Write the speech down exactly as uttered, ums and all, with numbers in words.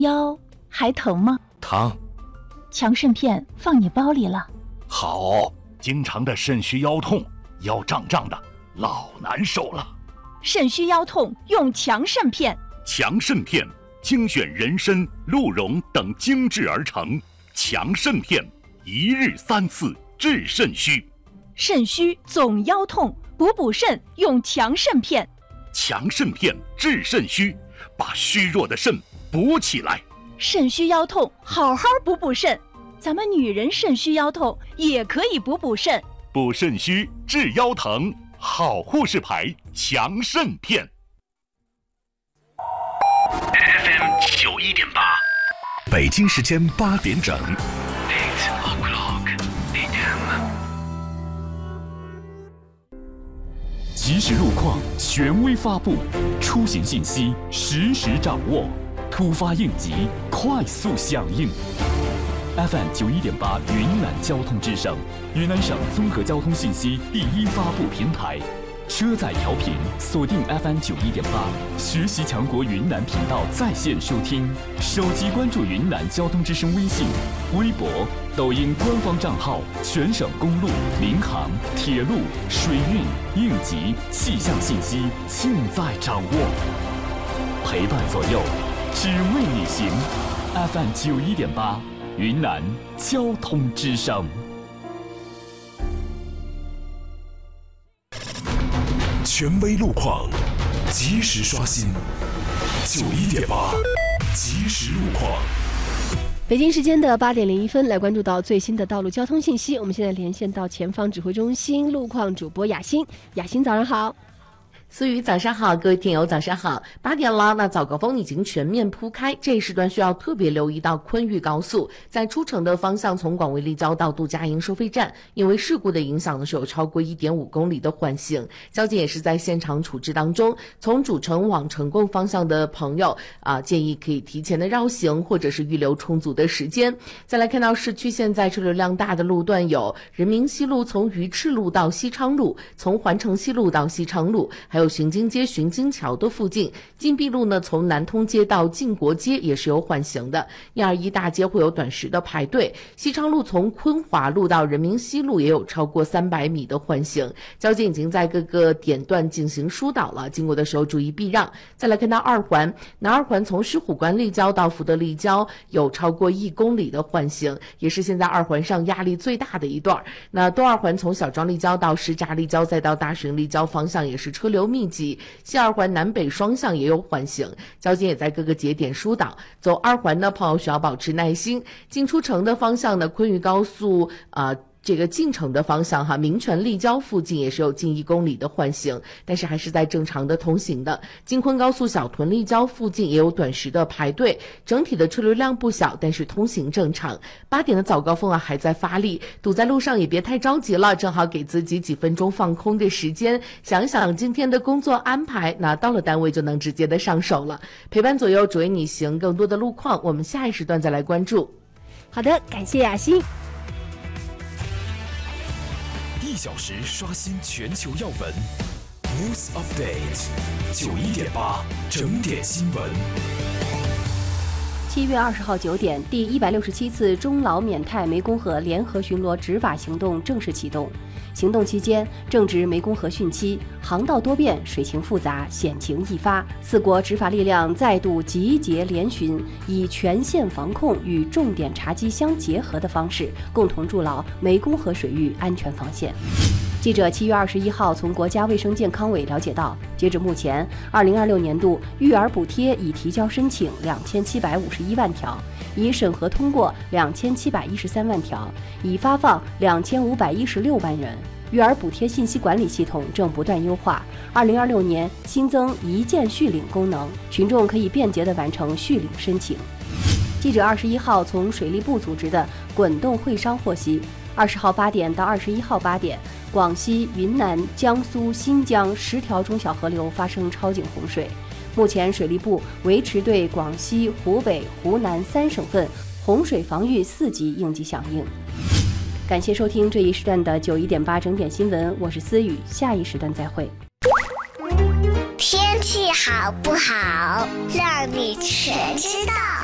腰还疼吗？ 疼。 强肾片放你包里了。 好，经常的肾虚腰痛，腰胀胀的，老难受了。 肾虚腰痛用强肾片。 强肾片精选人参、鹿茸等精制而成，强肾片一日三次治肾虚。 肾虚总腰痛，补补肾用强肾片。 强肾片治肾虚，把虚弱的肾补起来。 肾虚腰痛好好补补肾，咱们女人肾虚腰痛也可以补补肾。 补肾虚治腰疼，好护士牌强肾片。F M 九一点八， 北京时间八点整。 Eight o'clock A M。 即时路况权威发布，出行信息实时掌握，突发应急快速响应。F M 九一点八云南交通之声，云南省综合交通信息第一发布平台。车载调频锁定 F M 九一点八，学习强国云南频道在线收听，手机关注云南交通之声微信、微博、抖音官方账号，全省公路、民航、铁路、水运、应急、气象信息尽在掌握，陪伴左右，只为你行。F M 九一点八，云南交通之声。 权威路况，及时刷新。九一点八，及时路况。 北京时间的八点零一分，来关注到最新的道路交通信息。我们现在连线到前方指挥中心路况主播雅欣。雅欣，早上好。 思雨，早上好，各位听友早上好。八点了，那早高峰已经全面铺开，这一时段需要特别留意到昆玉高速在出城的方向，从广卫立交到杜家营收费站，因为事故的影响呢，是有超过 一点五公里的缓行，交警也是在现场处置当中。从主城往成贡方向的朋友啊，建议可以提前的绕行，或者是预留充足的时间。再来看到市区现在车流量大的路段有人民西路从鱼翅路到西昌路，从环城西路到西昌路，还有巡京街巡京桥的附近。禁闭路呢，从南通街到晋国街也是有缓行的，一二一大街会有短时的排队。西昌路从昆华路到人民西路也有超过三百米的缓行，交警已经在各个点段进行疏导了，经过的时候注意避让。再来看到二环，南二环从石虎关立交到福德立交有超过一公里的缓行，也是现在二环上压力最大的一段。那东二环从小庄立交到石闸立交再到大顺立交方向也是车流密集，西二环南北双向也有缓行，交警也在各个节点疏导。走二环的朋友需要保持耐心，进出城的方向呢，昆玉高速啊、呃这个进城的方向哈，民权立交附近也是有近一公里的缓行，但是还是在正常的通行的。京昆高速小屯立交附近也有短时的排队，整体的车流量不小，但是通行正常。八点的早高峰啊还在发力，堵在路上也别太着急了，正好给自己几分钟放空的时间，想想今天的工作安排，那到了单位就能直接的上手了。陪伴左右，只为你行，更多的路况我们下一时段再来关注。 好的，感谢雅欣。 一小时刷新全球要闻 ，News Update， 九一点八整点新闻。 七月二十号九点，第一百六十七次中老缅泰湄公河联合巡逻执法行动正式启动。行动期间，正值湄公河汛期，航道多变，水情复杂，险情易发。四国执法力量再度集结联巡，以全线防控与重点查缉相结合的方式，共同筑牢湄公河水域安全防线。记者七月二十一号从国家卫生健康委了解到，截至目前，二零二六年度育儿补贴已提交申请两千七百五十一万条，已审核通过两千七百一十三万条，已发放两千五百一十六万人。育儿补贴信息管理系统正不断优化，二零二六年新增一键续领功能，群众可以便捷地完成续领申请。记者二十一号从水利部组织的滚动会商获悉，二十号八点到二十一号八点，广西、云南、江苏、新疆十条中小河流发生超警洪水。目前，水利部维持对广西、湖北、湖南三省份洪水防御四级应急响应。感谢收听这一时段的九一点八整点新闻，我是思雨，下一时段再会。 天气好不好，让你全知道。